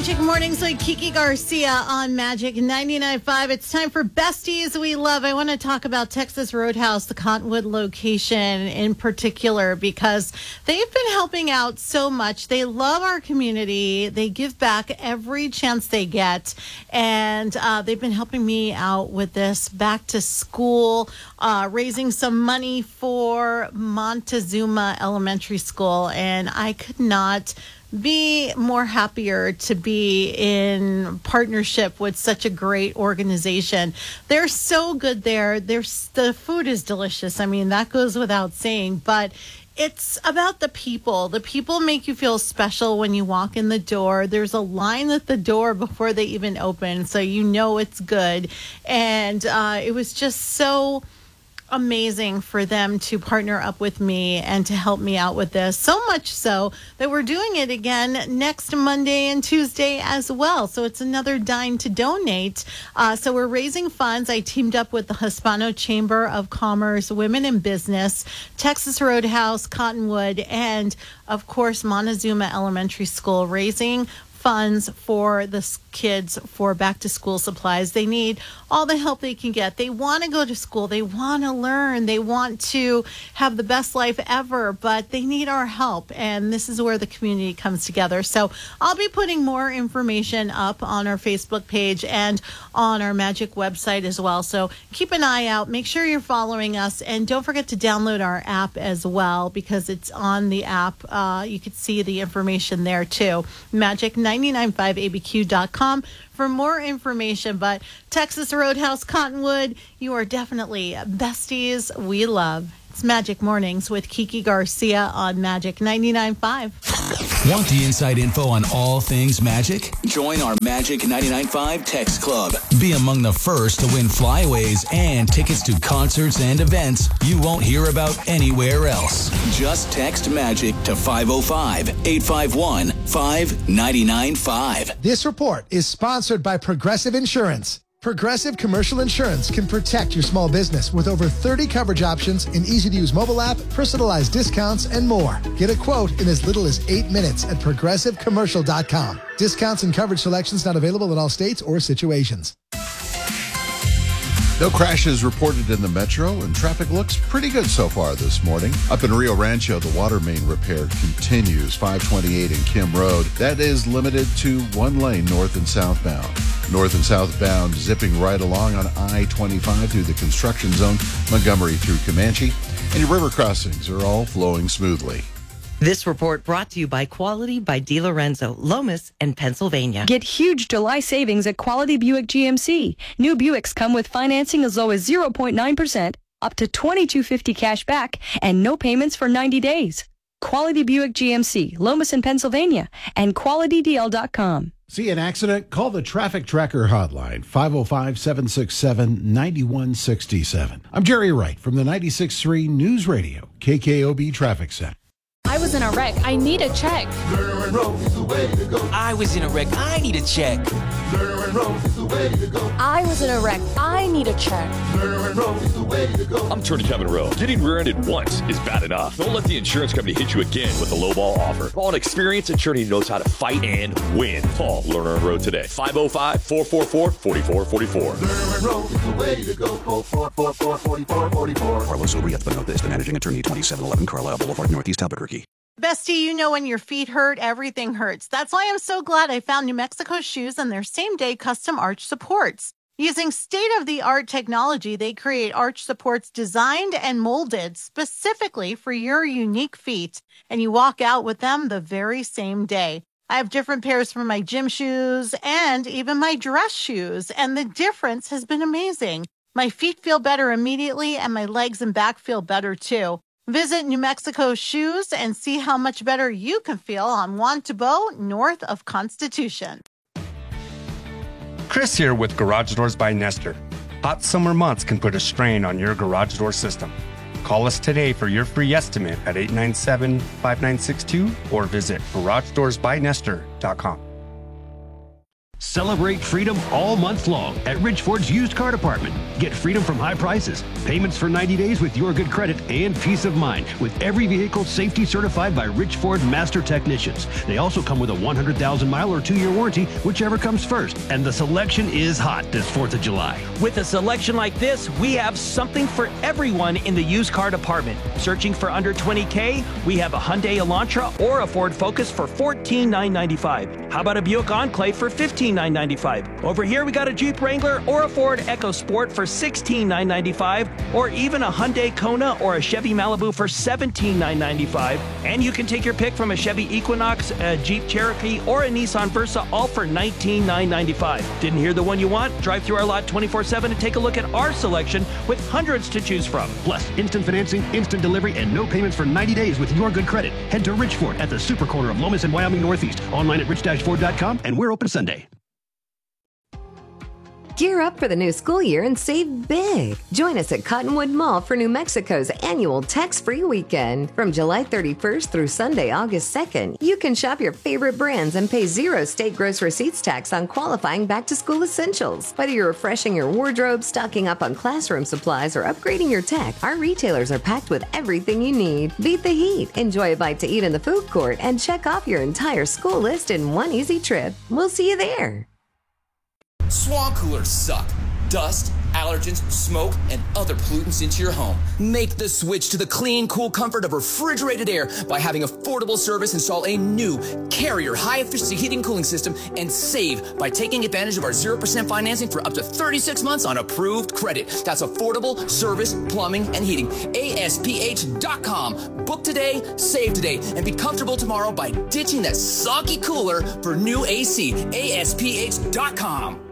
Magic Mornings with Kiki Garcia on Magic 99.5. It's time for Besties We Love. I want to talk about Texas Roadhouse, the Cottonwood location in particular, because they've been helping out so much. They love our community. They give back every chance they get. And they've been helping me out with this back to school, raising some money for Montezuma Elementary School. And I could not be more happier to be in partnership with such a great organization. They're so good there. The food is delicious. I mean, that goes without saying, but it's about the people. The people make you feel special when you walk in the door. There's a line at the door before they even open, so you know it's good. And it was just so amazing for them to partner up with me and to help me out with this. So much so that we're doing it again next Monday and Tuesday as well. So it's another dime to donate. So we're raising funds. I teamed up with the Hispano Chamber of Commerce, Women in Business, Texas Roadhouse, Cottonwood, and of course, Montezuma Elementary School, raising funds for the kids for back to school supplies. They need all the help they can get. They want to go to school. They want to learn. They want to have the best life ever, but they need our help. And this is where the community comes together. So I'll be putting more information up on our Facebook page and on our Magic website as well. So keep an eye out. Make sure you're following us. And don't forget to download our app as well, because it's on the app. You can see the information there too. Magic995abq.com for more information. But Texas Roadhouse, Cottonwood, you are definitely besties we love. It's Magic Mornings with Kiki Garcia on Magic 99.5. Want the inside info on all things Magic? Join our Magic 99.5 text club. Be among the first to win flyaways and tickets to concerts and events you won't hear about anywhere else. Just text Magic to 505-851-5995. This report is sponsored by Progressive Insurance. Progressive Commercial Insurance can protect your small business with over 30 coverage options, an easy-to-use mobile app, personalized discounts, and more. Get a quote in as little as 8 minutes at progressivecommercial.com. Discounts and coverage selections not available in all states or situations. No crashes reported in the metro, and traffic looks pretty good so far this morning. Up in Rio Rancho, the water main repair continues, 528 and Kim Road. That is limited to one lane north and southbound. North and southbound zipping right along on I-25 through the construction zone, Montgomery through Comanche. And your river crossings are all flowing smoothly. This report brought to you by Quality by DiLorenzo, Lomas, and Pennsylvania. Get huge July savings at Quality Buick GMC. New Buicks come with financing as low as 0.9%, up to $2,250 cash back, and no payments for 90 days. Quality Buick GMC, Lomas in Pennsylvania, and QualityDL.com. See an accident? Call the Traffic Tracker hotline, 505-767-9167. I'm Jerry Wright from the 96.3 News Radio, KKOB Traffic Center. I was in a wreck. I need a check. I was in a wreck. I need a check. I was in a wreck. I need a check. I'm Attorney Kevin Rowe. Getting rear-ended once is bad enough. Don't let the insurance company hit you again with a lowball offer. Call an experienced attorney who knows how to fight and win. Call Lerner and Rowe today. 505-444-4444. Lerner and Rowe is the way to go. Call 444-4444. Carlos O'Rieth, but note this, the managing attorney, 2711 Carlisle Boulevard, Northeast Albuquerque. Bestie, you know when your feet hurt, everything hurts. That's why I'm so glad I found New Mexico Shoes and their same-day custom arch supports. Using state-of-the-art technology, they create arch supports designed and molded specifically for your unique feet, and you walk out with them the very same day. I have different pairs for my gym shoes and even my dress shoes, and the difference has been amazing. My feet feel better immediately, and my legs and back feel better too. Visit New Mexico Shoes and see how much better you can feel on Juan Tabo, north of Constitution. Chris here with Garage Doors by Nestor. Hot summer months can put a strain on your garage door system. Call us today for your free estimate at 897-5962 or visit GarageDoorsByNestor.com. Celebrate freedom all month long at Ridgeford's used car department. Get freedom from high prices, payments for 90 days with your good credit, and peace of mind with every vehicle safety certified by Ridgeford Master Technicians. They also come with a 100,000-mile or 2-year warranty, whichever comes first. And the selection is hot this 4th of July. With a selection like this, we have something for everyone in the used car department. Searching for under $20K? We have a Hyundai Elantra or a Ford Focus for $14,995. How about a Buick Enclave for $15,995? Over here, we got a Jeep Wrangler or a Ford EcoSport for $16,995, or even a Hyundai Kona or a Chevy Malibu for $17,995. And you can take your pick from a Chevy Equinox, a Jeep Cherokee, or a Nissan Versa, all for $19,995. Didn't hear the one you want? Drive through our lot 24/7 and take a look at our selection with hundreds to choose from. Plus, instant financing, instant delivery, and no payments for 90 days with your good credit. Head to Ridgeford at the super corner of Lomas and Wyoming Northeast. Online at rich-ford.com, and we're open Sunday. Gear up for the new school year and save big. Join us at Cottonwood Mall for New Mexico's annual tax-free weekend. From July 31st through Sunday, August 2nd, you can shop your favorite brands and pay 0 state gross receipts tax on qualifying back-to-school essentials. Whether you're refreshing your wardrobe, stocking up on classroom supplies, or upgrading your tech, our retailers are packed with everything you need. Beat the heat, enjoy a bite to eat in the food court, and check off your entire school list in one easy trip. We'll see you there. Swamp coolers suck. Dust, allergens, smoke, and other pollutants into your home. Make the switch to the clean, cool comfort of refrigerated air by having Affordable Service install a new Carrier high-efficiency heating and cooling system, and save by taking advantage of our 0% financing for up to 36 months on approved credit. That's Affordable Service Plumbing and Heating. ASPH.com. Book today, save today, and be comfortable tomorrow by ditching that soggy cooler for new AC. ASPH.com.